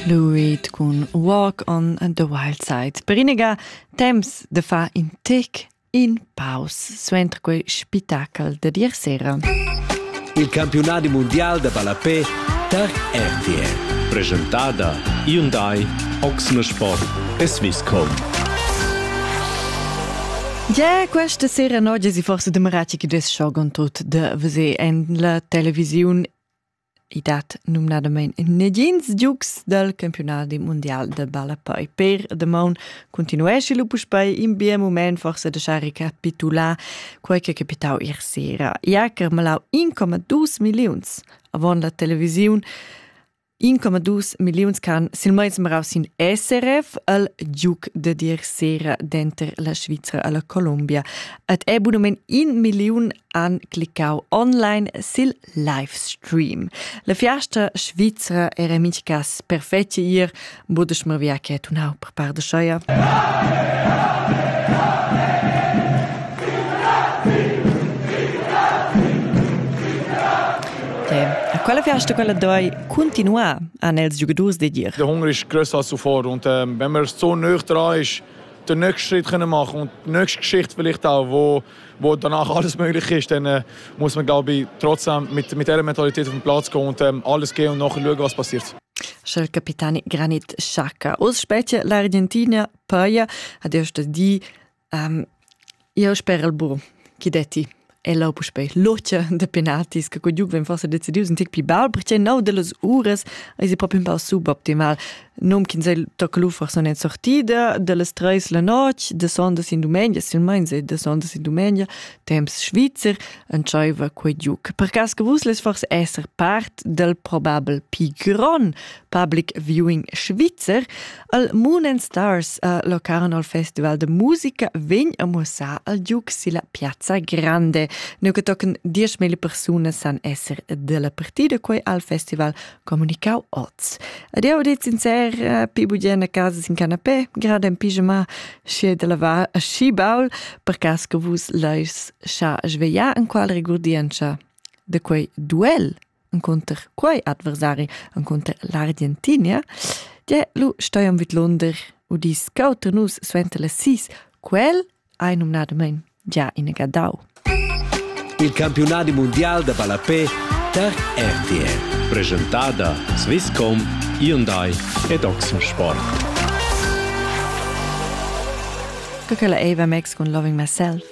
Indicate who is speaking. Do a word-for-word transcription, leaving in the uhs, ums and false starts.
Speaker 1: Fluid con Walk on the Wild Side. Per inega temps de fa in tec in paus suentra quei spettacol de dir sera.
Speaker 2: Il campionato mondiale de Balapé per R T L.
Speaker 3: Presentada Hyundai, Oxner Sport e Swisscom.
Speaker 1: Ja, questa sera noi si forse demerati che des shogun tot de vese en la televisione i dat numnadamein negins giugs del campionato mondiale de Balapé. Per demon continuesce lu puspei in bien moment forse de a recapitular quel che capitau ir sera. Iacer malau one komma two milions avon la televisione one komma two milions can silmeins maraus in S R F al giug de dir sera denter la Svizra alla Colombia. Et e bunamen one milion an clicau online sil livestream. La fiasta Svizra era mincas perfette ir, budes mer via che tu nau per par de scheia. Quella fiasta, quella doi continua an els jugadors de dir.
Speaker 4: Der Hunger ist grösser als zuvor und ähm, wenn man so nah dran ist, den nächsten Schritt können machen und die nächste Geschichte vielleicht auch, wo, wo danach alles möglich ist, dann äh, muss man, glaube ich, trotzdem mit, mit dieser Mentalität auf den Platz gehen und ähm, alles gehen und nachher schauen, was passiert.
Speaker 1: Il capitano Granit Xhaka. Aus specie l'Argentina paia adesso di um, io spero il buon chi detti e lo puspei loccia de penaltis che con Juve forse decidius un tic pi bal perché no delle ures è proprio un po' suboptimal. Non che sei tocca forse non sortida delle tres la noche de sondas in domenica silmeins e de sondas in domenica temps svizzer en chaiva quei giug. Per cas che vus les forse esser part del probabel pi gron public viewing svizzer al Moon and Stars uh, lo Carnival Festival de Musica vegn a mussar al giug sila Piazza Grande. No che tocken dieci mila persone san esser della partida quei al festival comunicau oz. Ed io dit sincero Uh, pi bugen a casa sin canapé, grada in pyjama, sche de lavar a scibaul, per cas che vus leis scha sveia en qual rigurdiencha de quei duel enconter quei adversari enconter l'Argentina, de lu stoiam vit Londer u dis cauternus suente le sis, quel ai numnadamein già in gadau.
Speaker 2: Il campionato mondiale de Balapé per R T L.
Speaker 3: Presentada Swisscom, Hyundai e Oxner Sport.
Speaker 1: Quella Eva Max con Loving Myself.